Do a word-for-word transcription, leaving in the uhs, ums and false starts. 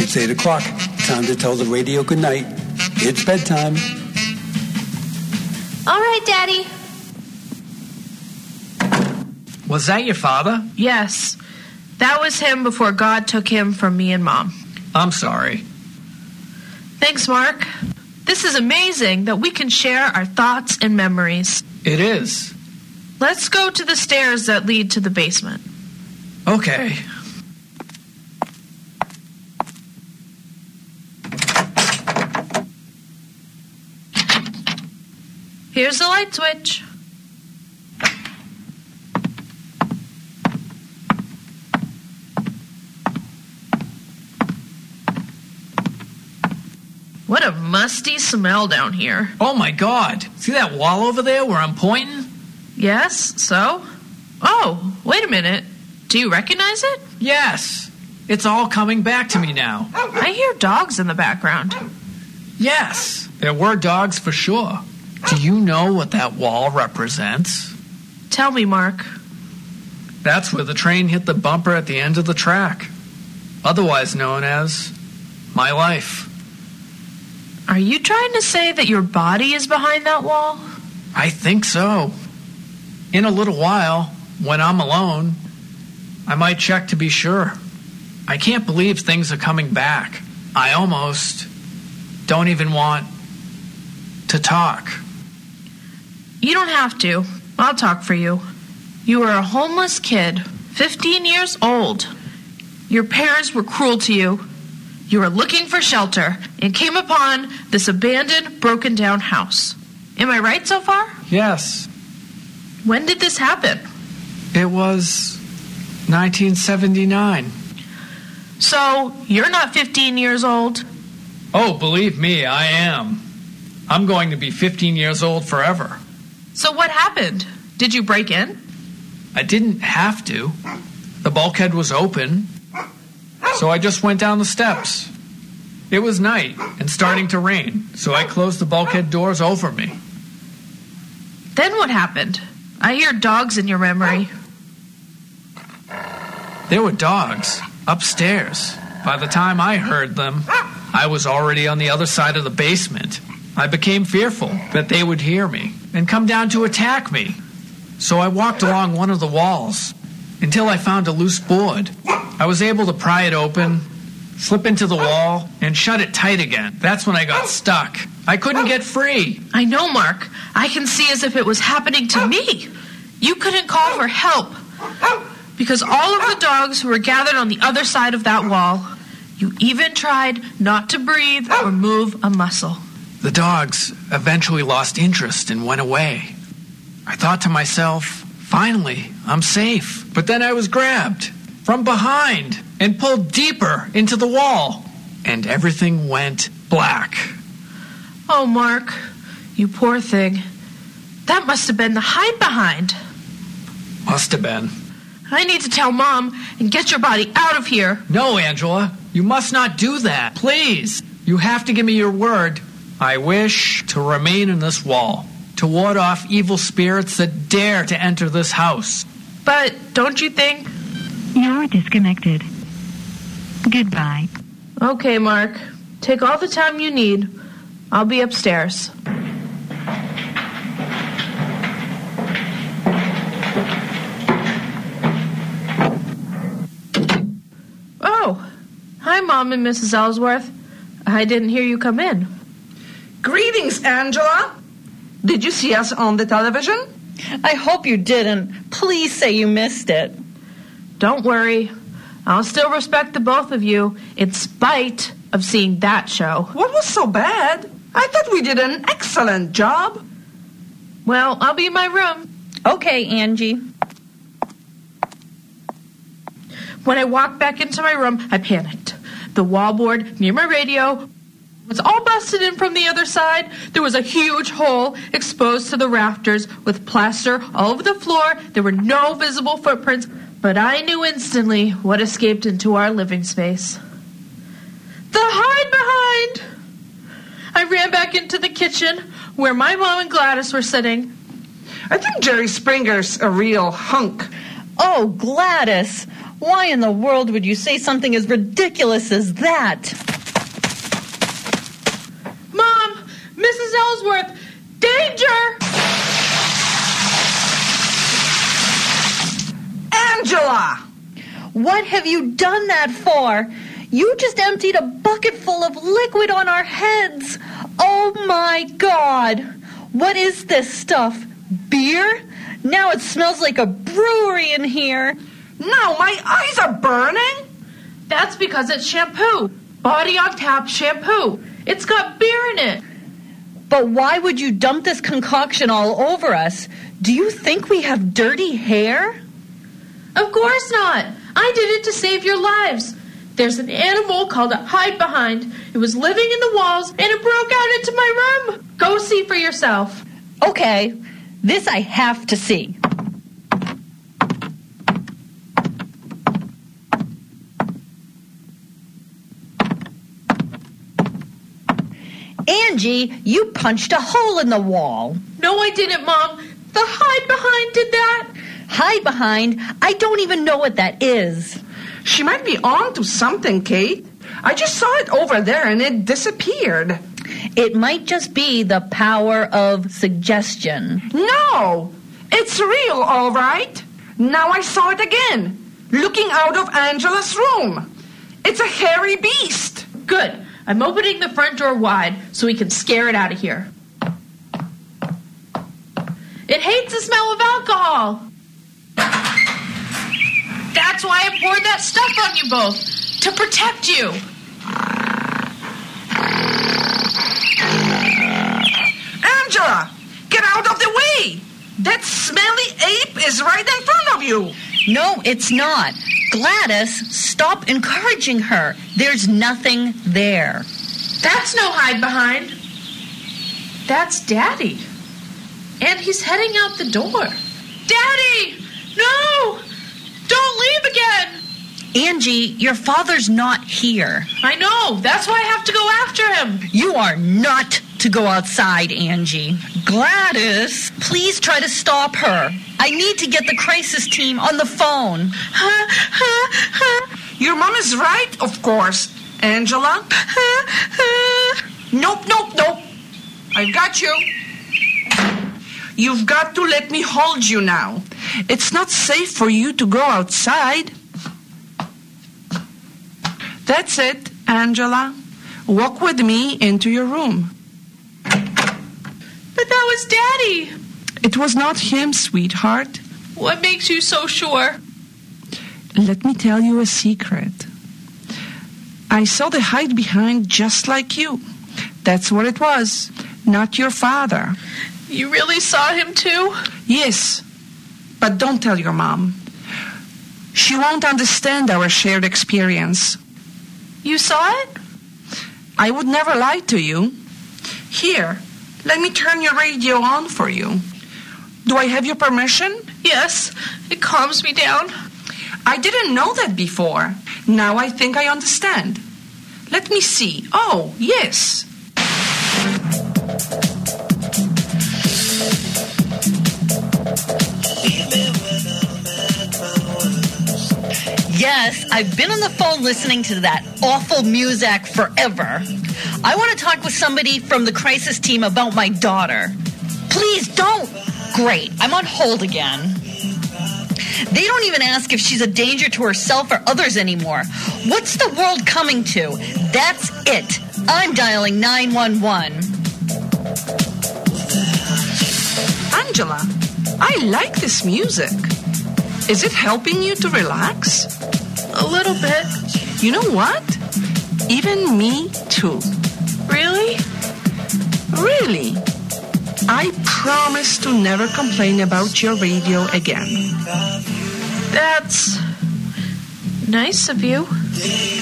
It's eight o'clock. Time to tell the radio goodnight. It's bedtime. All right, Daddy. Was that your father? Yes. That was him before God took him from me and Mom. I'm sorry. Thanks, Mark. This is amazing that we can share our thoughts and memories. It is. Let's go to the stairs that lead to the basement. Okay. Here's the light switch. What a musty smell down here. Oh my God. See that wall over there where I'm pointing? Yes, so? Oh, wait a minute. Do you recognize it? Yes. It's all coming back to me now. I hear dogs in the background. Yes, there were dogs for sure. Do you know what that wall represents? Tell me, Mark. That's where the train hit the bumper at the end of the track, otherwise known as my life. Are you trying to say that your body is behind that wall? I think so. In a little while, when I'm alone, I might check to be sure. I can't believe things are coming back. I almost don't even want to talk. You don't have to. I'll talk for you. You were a homeless kid, fifteen years old. Your parents were cruel to you. You were looking for shelter and came upon this abandoned, broken-down house. Am I right so far? Yes. When did this happen? It was nineteen seventy-nine. So, you're not fifteen years old? Oh, believe me, I am. I'm going to be fifteen years old forever. So what happened? Did you break in? I didn't have to. The bulkhead was open, so I just went down the steps. It was night and starting to rain, so I closed the bulkhead doors over me. Then what happened? I hear dogs in your memory. There were dogs upstairs. By the time I heard them, I was already on the other side of the basement. I became fearful that they would hear me and come down to attack me. So I walked along one of the walls until I found a loose board. I was able to pry it open, slip into the wall, and shut it tight again. That's when I got stuck. I couldn't get free. I know, Mark. I can see as if it was happening to me. You couldn't call for help because all of the dogs who were gathered on the other side of that wall. You even tried not to breathe or move a muscle. The dogs eventually lost interest and went away. I thought to myself, finally, I'm safe. But then I was grabbed from behind and pulled deeper into the wall. And everything went black. Oh, Mark, you poor thing. That must have been the hide behind. Must have been. I need to tell Mom and get your body out of here. No, Angela, you must not do that. Please. You have to give me your word. I wish to remain in this wall, to ward off evil spirits that dare to enter this house. But don't you think... You're disconnected. Goodbye. Okay, Mark. Take all the time you need. I'll be upstairs. Oh, hi, Mom and Missus Ellsworth. I didn't hear you come in. Greetings, Angela. Did you see us on the television? I hope you didn't. Please say you missed it. Don't worry. I'll still respect the both of you in spite of seeing that show. What was so bad? I thought we did an excellent job. Well, I'll be in my room. Okay, Angie. When I walked back into my room, I panicked. The wallboard near my radio was all busted in from the other side. There was a huge hole exposed to the rafters with plaster all over the floor. There were no visible footprints, but I knew instantly what escaped into our living space. The hide behind! I ran back into the kitchen where my mom and Gladys were sitting. I think Jerry Springer's a real hunk. Oh, Gladys, Why in the world would you say something as ridiculous as that? Mom! Missus Ellsworth! Danger! Angela! What have you done that for? You just emptied a bucket full of liquid on our heads. Oh, my God. What is this stuff? Beer? Now it smells like a brewery in here. Now my eyes are burning. That's because it's shampoo. Body on Tap shampoo. It's got beer in it. But why would you dump this concoction all over us? Do you think we have dirty hair? Of course not. I did it to save your lives. There's an animal called a hide behind. It was living in the walls and it broke out into my room. Go see for yourself. Okay, this I have to see. Angie, you punched a hole in the wall. No, I didn't, Mom. The hide behind did that. Hide behind? I don't even know what that is. She might be on to something, Kate. I just saw it over there and it disappeared. It might just be the power of suggestion. No! It's real, all right. Now I saw it again, looking out of Angela's room. It's a hairy beast. Good. I'm opening the front door wide so we can scare it out of here. It hates the smell of alcohol. That's why I poured that stuff on you both, to protect you. Angela, get out of the way. That smelly ape is right in front of you. No, it's not. Gladys, stop encouraging her. There's nothing there. That's no hide behind. That's Daddy. And he's heading out the door. Daddy! No! Don't leave again! Angie, your father's not here. I know. That's why I have to go after him. You are not to go outside, Angie. Gladys, please try to stop her. I need to get the crisis team on the phone. Your mom is right, of course, Angela. Nope, nope, nope. I've got you. You've got to let me hold you now. It's not safe for you to go outside. That's it, Angela. Walk with me into your room. But that was Daddy. It was not him, sweetheart. What makes you so sure? Let me tell you a secret. I saw the hide behind just like you. That's what it was, not your father. You really saw him too? Yes, but don't tell your mom. She won't understand our shared experience. You saw it? I would never lie to you. Here, let me turn your radio on for you. Do I have your permission? Yes, it calms me down. I didn't know that before. Now I think I understand. Let me see. Oh, yes. Yes, I've been on the phone listening to that awful music forever. I want to talk with somebody from the crisis team about my daughter. Please don't. Great, I'm on hold again. They don't even ask if she's a danger to herself or others anymore. What's the world coming to? That's it. I'm dialing nine one one. Angela, I like this music. Is it helping you to relax? A little bit. You know what? Even me too. Really? Really? I promise to never complain about your radio again. That's nice of you.